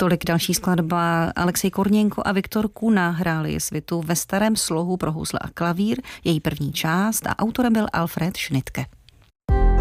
Tolik další skladba. Alexej Korněnko a Viktor Kuna hráli svitu Ve starém slohu pro housle a klavír, její první část, a autorem byl Alfred Schnittke.